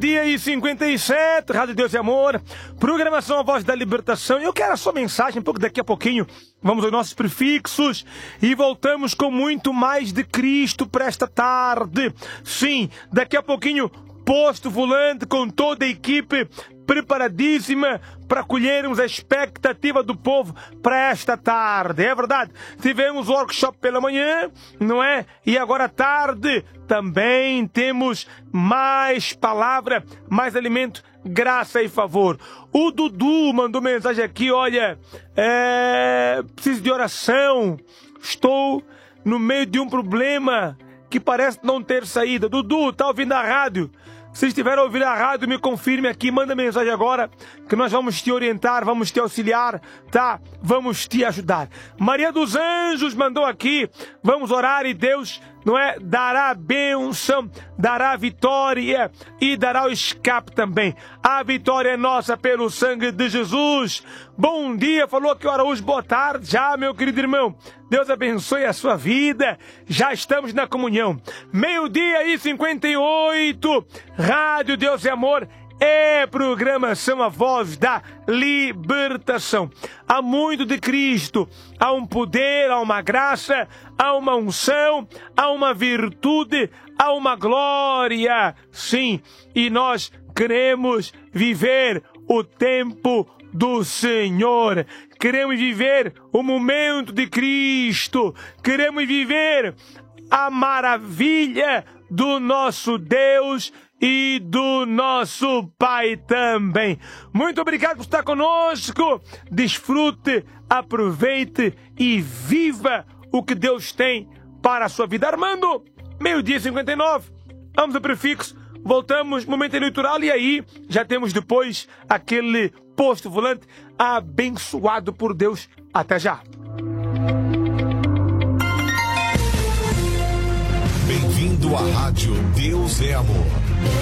Meio-dia e 57, Rádio Deus e Amor, programação A Voz da Libertação. Eu quero a sua mensagem, um pouco daqui a pouquinho. Vamos aos nossos prefixos e voltamos com muito mais de Cristo para esta tarde. Sim, daqui a pouquinho, posto volante com toda a equipe preparadíssima para acolhermos a expectativa do povo para esta tarde. É verdade, tivemos o workshop pela manhã, não é? E agora à tarde também temos mais palavra, mais alimento, graça e favor. O Dudu mandou mensagem aqui, olha, preciso de oração, estou no meio de um problema que parece não ter saída. Dudu, tá ouvindo a rádio? Se estiver a ouvir a rádio, me confirme aqui, manda mensagem agora, que nós vamos te orientar, vamos te auxiliar, tá? Vamos te ajudar. Maria dos Anjos mandou aqui, vamos orar e Deus, não é? Dará a bênção, dará a vitória e dará o escape também. A vitória é nossa pelo sangue de Jesus. Bom dia, falou aqui o Araújo, boa tarde já, meu querido irmão. Deus abençoe a sua vida. Já estamos na comunhão. Meio-dia e 58. Rádio Deus e Amor é programação A Voz da Libertação. Há muito de Cristo. Há um poder, há uma graça, há uma unção, há uma virtude, há uma glória. Sim, e nós queremos viver o tempo do Senhor. Queremos viver o momento de Cristo. Queremos viver a maravilha do nosso Deus e do nosso Pai também. Muito obrigado por estar conosco. Desfrute, aproveite e viva o que Deus tem para a sua vida. Armando, meio-dia e 59. Vamos ao prefixo. Voltamos, momento eleitoral, e aí já temos depois aquele posto volante abençoado por Deus. Até já. Bem-vindo à Rádio Deus é Amor.